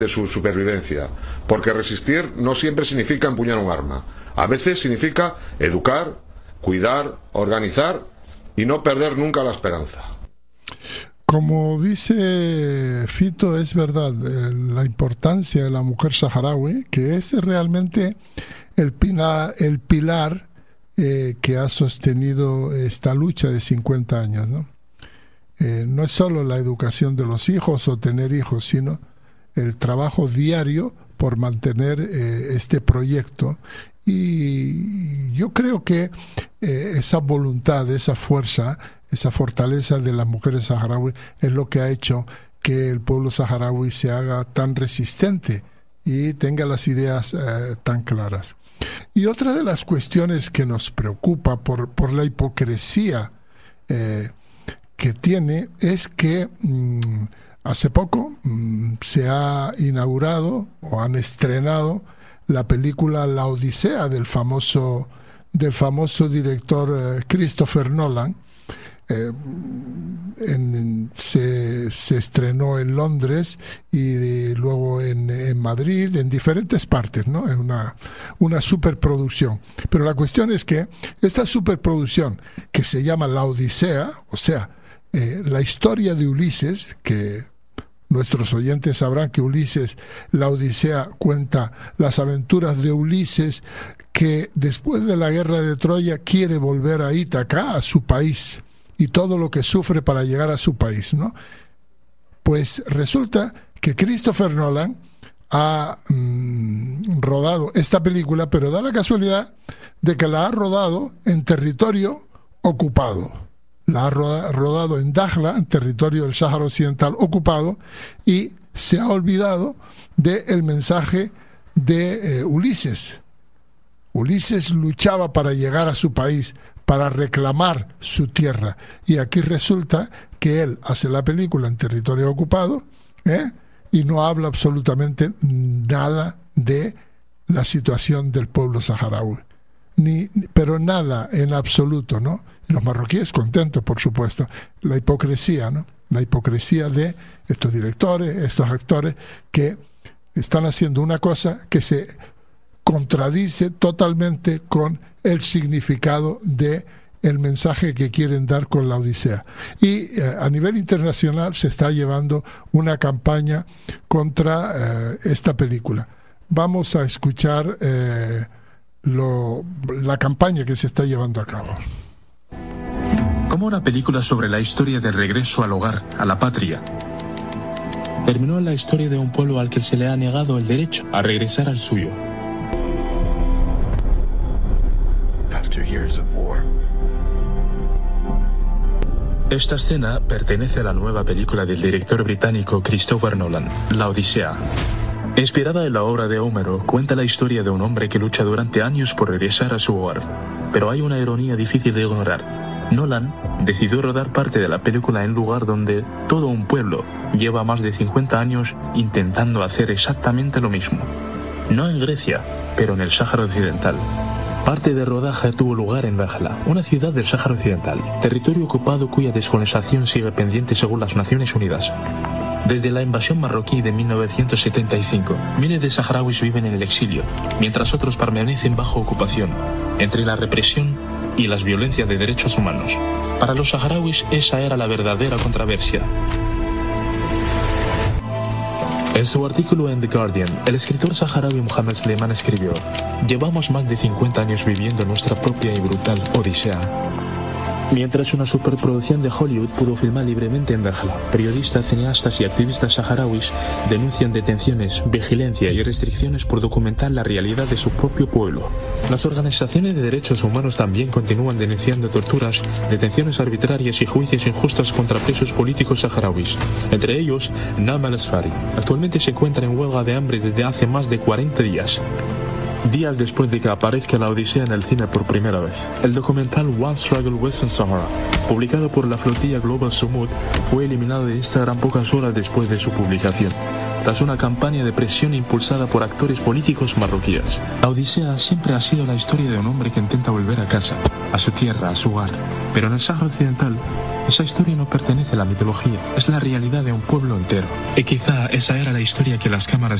de su supervivencia, porque resistir no siempre significa empuñar un arma. A veces significa educar, cuidar, organizar y no perder nunca la esperanza. Como dice Fito, es verdad, la importancia de la mujer saharaui, que es realmente el pilar que ha sostenido esta lucha de 50 años, ¿no? No es solo la educación de los hijos o tener hijos, sino el trabajo diario por mantener este proyecto. Y yo creo que esa voluntad, esa fuerza, esa fortaleza de las mujeres saharauis es lo que ha hecho que el pueblo saharaui se haga tan resistente y tenga las ideas tan claras. Y otra de las cuestiones que nos preocupa por la hipocresía que tiene es que hace poco se ha inaugurado o han estrenado la película La Odisea del famoso director Christopher Nolan. Se estrenó en Londres y luego en Madrid, en diferentes partes, ¿no? Es una superproducción. Pero la cuestión es que esta superproducción, que se llama La Odisea, o sea, la historia de Ulises, que nuestros oyentes sabrán que la Odisea cuenta las aventuras de Ulises, que después de la guerra de Troya quiere volver a Ítaca, a su país, y todo lo que sufre para llegar a su país, ¿no? Pues resulta que Christopher Nolan ha rodado esta película, pero da la casualidad de que la ha rodado en territorio ocupado. La ha rodado en Dakhla, en territorio del Sáhara Occidental ocupado, y se ha olvidado del mensaje de Ulises. Ulises luchaba para llegar a su país, para reclamar su tierra, y aquí resulta que él hace la película en territorio ocupado, y no habla absolutamente nada de la situación del pueblo saharaui, pero nada en absoluto, ¿no? Los marroquíes contentos, por supuesto. La hipocresía, ¿no? La hipocresía de estos directores, estos actores que están haciendo una cosa que se contradice totalmente con el significado de el mensaje que quieren dar con la Odisea. Y a nivel internacional se está llevando una campaña contra esta película. Vamos a escuchar la campaña que se está llevando a cabo. Como una película sobre la historia del regreso al hogar, a la patria, terminó en la historia de un pueblo al que se le ha negado el derecho a regresar al suyo. Esta escena pertenece a la nueva película del director británico Christopher Nolan, La Odisea. Inspirada en la obra de Homero, cuenta la historia de un hombre que lucha durante años por regresar a su hogar. Pero hay una ironía difícil de ignorar. Nolan decidió rodar parte de la película en un lugar donde todo un pueblo lleva más de 50 años intentando hacer exactamente lo mismo. No en Grecia, pero en el Sáhara Occidental. Parte del rodaje tuvo lugar en Dakhla, una ciudad del Sáhara Occidental, territorio ocupado cuya descolonización sigue pendiente según las Naciones Unidas. Desde la invasión marroquí de 1975, miles de saharauis viven en el exilio, mientras otros permanecen bajo ocupación, entre la represión y las violencias de derechos humanos. Para los saharauis esa era la verdadera controversia. En su artículo en The Guardian, el escritor saharaui Mohamed Sleiman escribió: «Llevamos más de 50 años viviendo nuestra propia y brutal Odisea». Mientras una superproducción de Hollywood pudo filmar libremente en Dakhla, periodistas, cineastas y activistas saharauis denuncian detenciones, vigilancia y restricciones por documentar la realidad de su propio pueblo. Las organizaciones de derechos humanos también continúan denunciando torturas, detenciones arbitrarias y juicios injustos contra presos políticos saharauis, entre ellos Naam al-Asfari. Actualmente se encuentra en huelga de hambre desde hace más de 40 días. Días después de que aparezca La Odisea en el cine por primera vez. El documental One Struggle Western Sahara, publicado por la flotilla Global Sumud, fue eliminado de Instagram pocas horas después de su publicación. tras una campaña de presión impulsada por actores políticos marroquíes. La Odisea siempre ha sido la historia de un hombre que intenta volver a casa, a su tierra, a su hogar. Pero en el Sáhara Occidental, esa historia no pertenece a la mitología, es la realidad de un pueblo entero. Y quizá esa era la historia que las cámaras